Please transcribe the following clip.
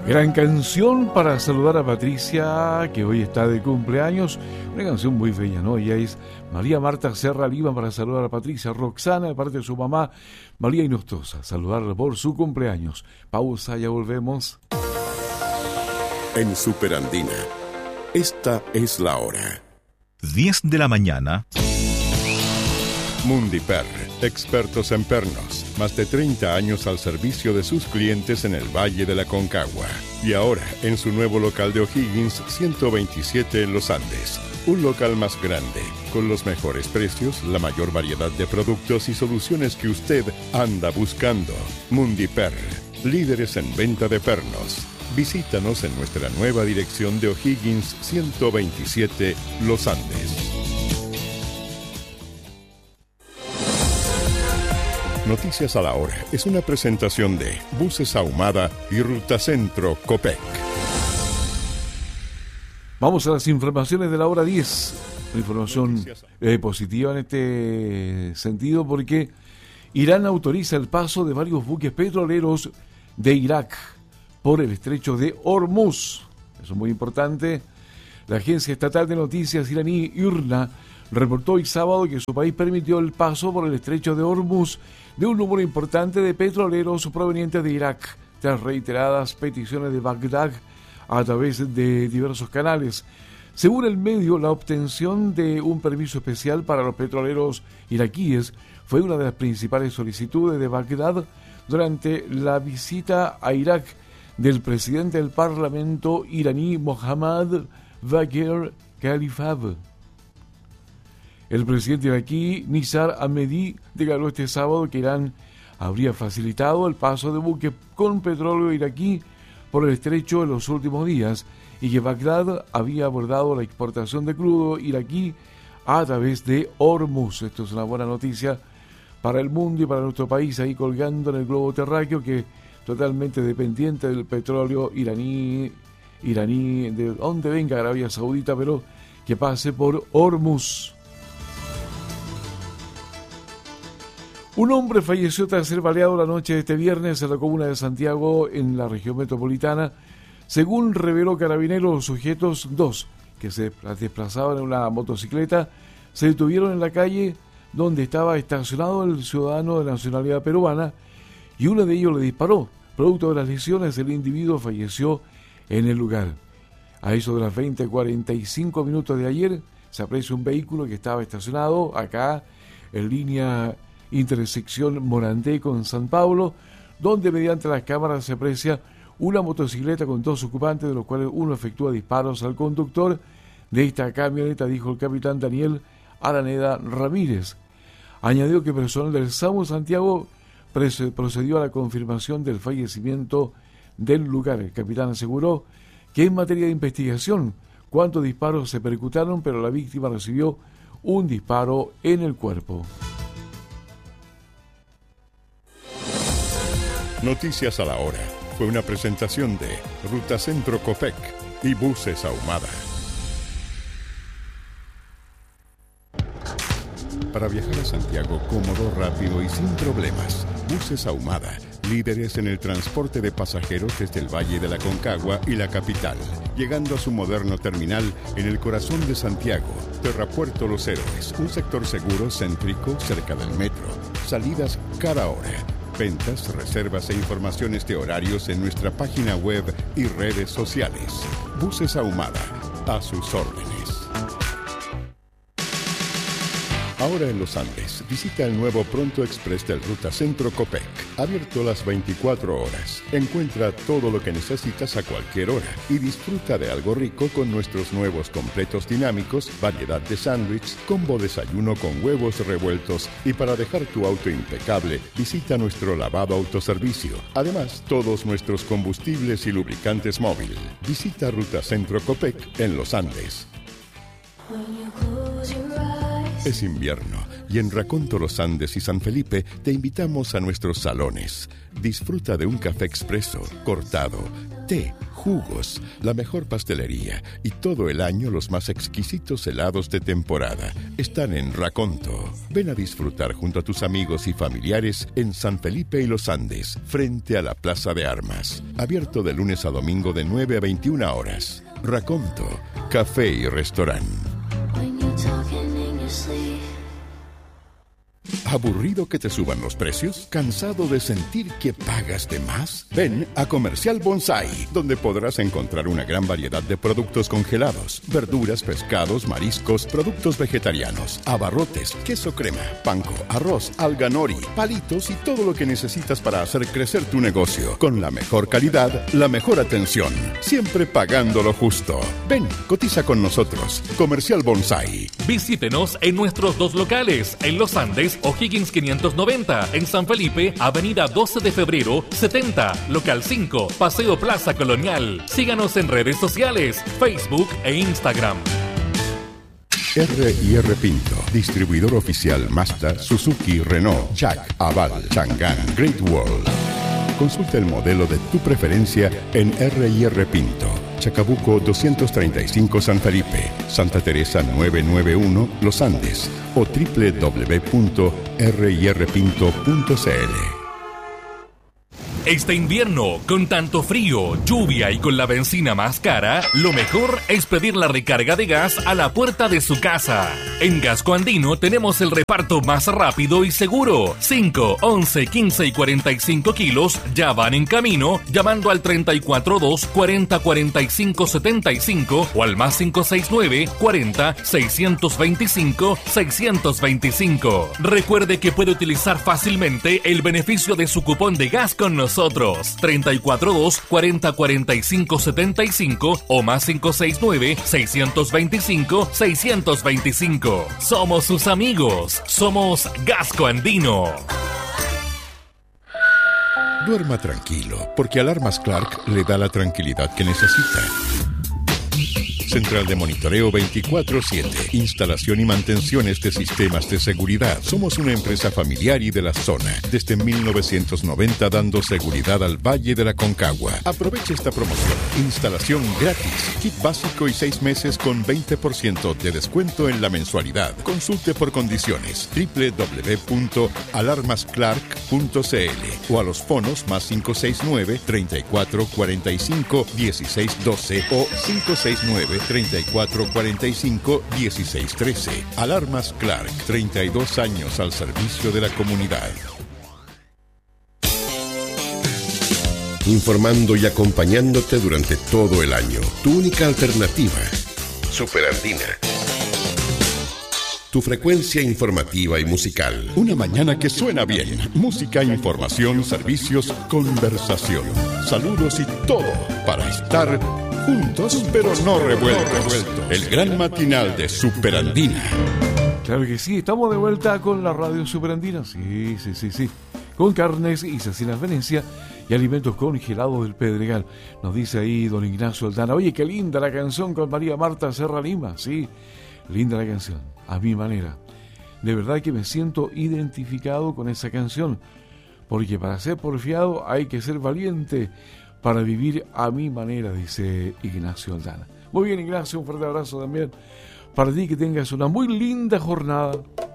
Gran canción para saludar a Patricia, que hoy está de cumpleaños. Una canción muy bella, ¿no? Ella es María Marta Serra Lima para saludar a Patricia. Roxana, de parte de su mamá, María Inostosa, saludarla por su cumpleaños. Pausa, ya volvemos. En Superandina, esta es la hora. 10 de la mañana. Mundiper, expertos en pernos. Más de 30 años al servicio de sus clientes en el Valle de la Concagua. Y ahora, en su nuevo local de O'Higgins, 127 en Los Andes. Un local más grande, con los mejores precios, la mayor variedad de productos y soluciones que usted anda buscando. Mundiper, líderes en venta de pernos. Visítanos en nuestra nueva dirección de O'Higgins 127, Los Andes. Noticias a la Hora es una presentación de Buses Ahumada y Ruta Centro Copec. Vamos a las informaciones de la hora 10. Una información positiva en este sentido porque Irán autoriza el paso de varios buques petroleros de Irak por el estrecho de Hormuz. Eso es muy importante. La agencia estatal de noticias iraní IRNA reportó hoy sábado que su país permitió el paso por el estrecho de Hormuz de un número importante de petroleros provenientes de Irak, tras reiteradas peticiones de Bagdad a través de diversos canales. Según el medio, la obtención de un permiso especial para los petroleros iraquíes fue una de las principales solicitudes de Bagdad durante la visita a Irak del presidente del Parlamento iraní Mohammad Bagher Khalifah. El presidente iraquí Nizar Ahmedi declaró este sábado que Irán habría facilitado el paso de buques con petróleo iraquí por el estrecho en los últimos días y que Bagdad había abordado la exportación de crudo iraquí a través de Hormuz. Esto es una buena noticia para el mundo y para nuestro país, ahí colgando en el globo terráqueo, que totalmente dependiente del petróleo iraní, de donde venga Arabia Saudita, pero que pase por Hormuz. Un hombre falleció tras ser baleado la noche de este viernes en la comuna de Santiago, en la región metropolitana. Según reveló Carabineros, los sujetos, dos, que se desplazaban en una motocicleta, se detuvieron en la calle donde estaba estacionado el ciudadano de nacionalidad peruana y uno de ellos le disparó. Producto de las lesiones, el individuo falleció en el lugar. A eso de las 20:45 minutos de ayer, se aprecia un vehículo que estaba estacionado acá en línea intersección Morandé con San Pablo, donde mediante las cámaras se aprecia una motocicleta con dos ocupantes, de los cuales uno efectúa disparos al conductor de esta camioneta, dijo el capitán Daniel Araneda Ramírez. Añadió que personal del SAMU Santiago procedió a la confirmación del fallecimiento del lugar. El capitán aseguró que en materia de investigación, cuántos disparos se percutaron, pero la víctima recibió un disparo en el cuerpo. Noticias a la Hora fue una presentación de Ruta Centro Copec y Buses Ahumada. Para viajar a Santiago cómodo, rápido y sin problemas, Buses Ahumada, líderes en el transporte de pasajeros desde el Valle de la Concagua y la capital, llegando a su moderno terminal en el corazón de Santiago, Terrapuerto Los Héroes, un sector seguro, céntrico, cerca del metro, salidas cada hora. Ventas, reservas e informaciones de horarios en nuestra página web y redes sociales. Buses Ahumada, a sus órdenes. Ahora en Los Andes, visita el nuevo Pronto Express del Ruta Centro Copec, abierto las 24 horas. Encuentra todo lo que necesitas a cualquier hora y disfruta de algo rico con nuestros nuevos completos dinámicos, variedad de sándwich, combo desayuno con huevos revueltos y para dejar tu auto impecable, visita nuestro lavado autoservicio. Además, todos nuestros combustibles y lubricantes móvil. Visita Ruta Centro Copec en Los Andes. Es invierno y en Raconto Los Andes y San Felipe te invitamos a nuestros salones. Disfruta de un café expreso, cortado, té, jugos, la mejor pastelería y todo el año los más exquisitos helados de temporada están en Raconto. Ven a disfrutar junto a tus amigos y familiares en San Felipe y Los Andes, frente a la Plaza de Armas. Abierto de lunes a domingo de 9 a 21 horas. Raconto, café y restaurante. ¿Aburrido que te suban los precios? ¿Cansado de sentir que pagas de más? Ven a Comercial Bonsai, donde podrás encontrar una gran variedad de productos congelados, verduras, pescados, mariscos, productos vegetarianos, abarrotes, queso crema, panko, arroz, alga nori, palitos y todo lo que necesitas para hacer crecer tu negocio. Con la mejor calidad, la mejor atención, siempre pagando lo justo. Ven, cotiza con nosotros. Comercial Bonsai. Visítenos en nuestros 2 locales, en Los Andes, O'Higgins 590, en San Felipe, Avenida 12 de Febrero 70, Local 5, Paseo Plaza Colonial. Síganos en redes sociales, Facebook e Instagram. R&R Pinto, distribuidor oficial Mazda, Suzuki, Renault, Jack, Aval, Chang'an, Great Wall. Consulta el modelo de tu preferencia en R&R Pinto, Chacabuco 235 San Felipe, Santa Teresa 991 Los Andes o www.rirpinto.cl. Este invierno, con tanto frío, lluvia y con la benzina más cara, lo mejor es pedir la recarga de gas a la puerta de su casa. En Gasco Andino tenemos el reparto más rápido y seguro. 5, 11, 15 y 45 kilos ya van en camino llamando al 342 40 45 75 o al más 569 40 625 625. Recuerde que puede utilizar fácilmente el beneficio de su cupón de gas con nosotros. 342 40 45 75 o más 569 625 625. Somos sus amigos. Somos Gasco Andino. Duerma tranquilo, porque Alarmas Clark le da la tranquilidad que necesita. Central de monitoreo 24/7. Instalación y mantenciones de sistemas de seguridad. Somos una empresa familiar y de la zona. Desde 1990 dando seguridad al Valle de la Concagua. Aproveche esta promoción. Instalación gratis. Kit básico y 6 meses con 20% de descuento en la mensualidad. Consulte por condiciones. www.alarmasclark.cl o a los fonos más 569 34 45 16 12 o 569 34 45 16 13. Alarmas Clark, 32 años al servicio de la comunidad. Informando y acompañándote durante todo el año. Tu única alternativa. Superandina. Tu frecuencia informativa y musical. Una mañana que suena bien. Música, información, servicios, conversación. Saludos y todo para estar juntos pero no revueltos. El gran matinal de Superandina. Claro que sí, estamos de vuelta con la radio Superandina. Sí. Con carnes y cecinas Venecia y alimentos congelados del Pedregal. Nos dice ahí don Ignacio Aldana. Oye, qué linda la canción con María Marta Serra Lima. Sí, linda la canción, a mi manera. De verdad que me siento identificado con esa canción. Porque para ser porfiado hay que ser valiente. Para vivir a mi manera, dice Ignacio Aldana. Muy bien, Ignacio, un fuerte abrazo también para ti, que tengas una muy linda jornada.